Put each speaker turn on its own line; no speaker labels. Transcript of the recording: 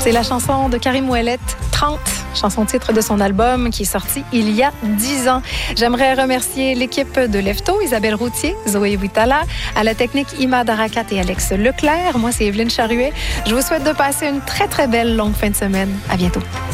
C'est la chanson de Karim Ouellet, 30, chanson-titre de son album qui est sorti il y a 10 ans. J'aimerais remercier l'équipe de Lefto, Isabelle Routier, Zoé Witala, à la technique Ima Darakat et Alex Leclerc. Moi, c'est Evelyne Charuet. Je vous souhaite de passer une très, très belle longue fin de semaine. À bientôt.